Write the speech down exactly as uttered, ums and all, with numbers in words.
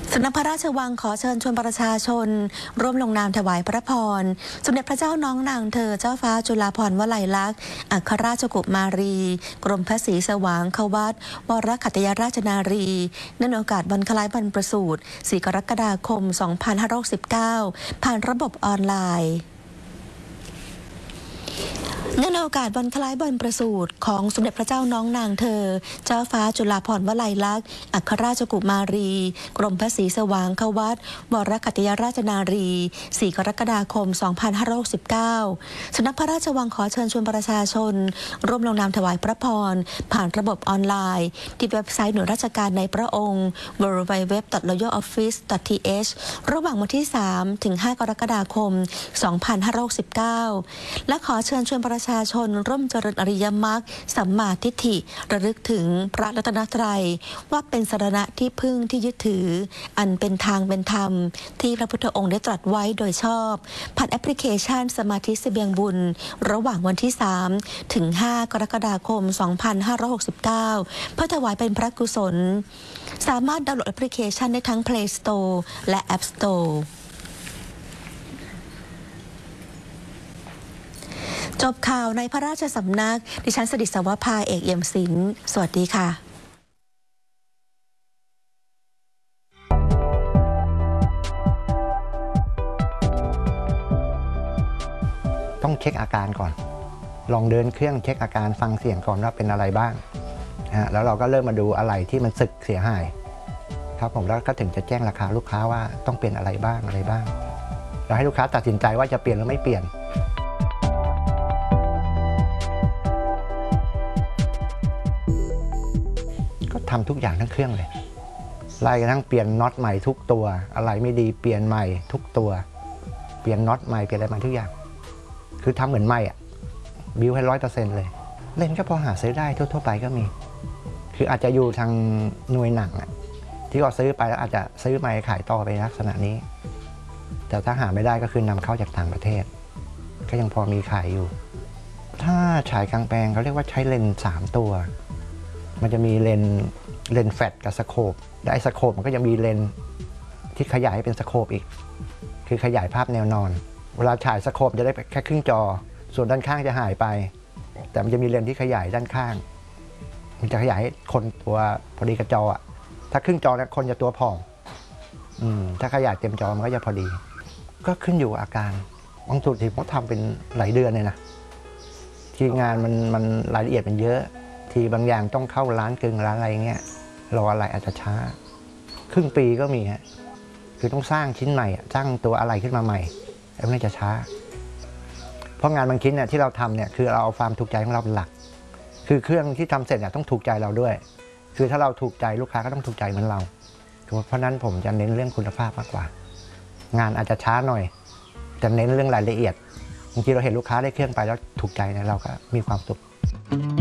สำนักพระราชวังขอเชิญชวนประชาชนร่วมลงนามถวายพระพรสมเด็จพระเจ้าน้องนางเธอเจ้าฟ้าจุฬาภรณ์วลัยลักษณ์อัครราชกุมารีกรมพระศรีสว่างควัตรวรขัตยราชนารีเนื่องในโอกาสวันคล้ายวันประสูติสี่กรกฎาคมสองพันห้าร้อยหกสิบเก้าผ่านระบบออนไลน์เนื่องในโอกาสวันคล้ายวันประสูติของสมเด็จพระเจ้าน้องนางเธอเจ้าฟ้าจุฬาภรณ์วลัยลักษณ์อัครราชกุมารีกรมพระศรีสว่างควัตรวรขัตยราชนารีสี่กรกฎาคมสองพันห้าร้อยหกสิบเก้าสำนักพระราชวังขอเชิญชวนประชาชนร่วมลงนามถวายพระพรผ่านระบบออนไลน์ที่เว็บไซต์หน่วยราชการในพระองค์ ดับเบิลยู ดับเบิลยู ดับเบิลยู ดอท รอยัล ออฟฟิศ ดอท ที เอช ระหว่างวันที่สามถึงห้ากรกฎาคมสองพันห้าร้อยหกสิบเก้าและขอเชิญชวนประชาชนร่วมเจริญอริยมรรคสัมมาทิฏฐิระลึกถึงพระรัตนตรัยว่าเป็นสรณะที่พึ่งที่ยึดถืออันเป็นทางเป็นธรรมที่พระพุทธองค์ได้ตรัสไว้โดยชอบผ่านแอปพลิเคชันสมาธิเสบียงบุญระหว่างวันที่สามถึงห้ากรกฎาคมสองพันห้าร้อยหกสิบเก้าเพื่อถวายเป็นพระกุศลสามารถดาวน์โหลดแอปพลิเคชันได้ทั้ง Play Store และ App Storeจบข่าวในพระราชสำนักดิฉันสดิษวภาเอกเอี่ยมศิลป์สวัสดีค่ะต้องเช็คอาการก่อนลองเดินเครื่องเช็คอาการฟังเสียงก่อนว่าเป็นอะไรบ้างนะแล้วเราก็เริ่มมาดูอะไรที่มันสึกเสียหายครับผมแล้วก็ถึงจะแจ้งราคาลูกค้าว่าต้องเปลี่ยนอะไรบ้างอะไรบ้างเราให้ลูกค้าตัดสินใจว่าจะเปลี่ยนหรือไม่เปลี่ยนก็ทำทุกอย่างทั้งเครื่องเลยไล่กันทั้งเปลี่ยนน็อตใหม่ทุกตัวอะไรไม่ดีเปลี่ยนใหม่ทุกตัวเปลี่ยนน็อตใหม่เปลี่ยนอะไรใหม่ทุกอย่างคือทำเหมือนใหม่อ่ะบิวให้ร้อยเปอร์เซ็นต์เลยเล่นก็พอหาซื้อได้ทั่วๆไปก็มีคืออาจจะอยู่ทางหน่วยหนังอ่ะที่ก็ซื้อไปแล้วอาจจะซื้อมาขายต่อไปลักษณะนี้แต่ถ้าหาไม่ได้ก็คือนำเข้าจากต่างประเทศก็ยังพอมีขายอยู่ถ้าฉายกลางแปลงเขาเรียกว่าใช้เลนส์สามตัวมันจะมีเลนส์เลนส์แฟลชกับสโคปและไอ้สโคปมันก็ยังมีเลนส์ที่ขยายเป็นสโคปอีกคือขยายภาพแนวนอนเวลาฉายสโคปจะได้แค่ครึ่งจอส่วนด้านข้างจะหายไปแต่มันจะมีเลนส์ที่ขยายด้านข้างมันจะขยายคนตัวพอดีกับจออ่ะถ้าครึ่งจอเนี่ยคนจะตัวผอมอืมถ้าขยายเต็มจอมันก็จะพอดีก็ขึ้นอยู่อาการบางจุดที่ผมทำเป็นหลายเดือนเลยนะที่งานมันมันรายละเอียดมันเยอะทีบางอย่างต้องเข้าร้านกึ่งร้านอะไรเงี้ยรออะไรอาจจะช้าครึ่งปีก็มีฮะคือต้องสร้างชิ้นใหม่สร้างตัวอะไรขึ้นมาใหม่แล้วมันจะช้าเพราะงานบางชิ้นเนี่ยที่เราทำเนี่ยคือเราเอาความถูกใจของเราเป็นหลักคือเครื่องที่ทำเสร็จเนี่ยต้องถูกใจเราด้วยคือถ้าเราถูกใจลูกค้าก็ต้องถูกใจเหมือนเราเพราะนั้นผมจะเน้นเรื่องคุณภาพมากกว่างานอาจจะช้าหน่อยจะเน้นเรื่องรายละเอียดบางทีเราเห็นลูกค้าได้เครื่องไปแล้วถูกใจเนี่ยเราก็มีความสุข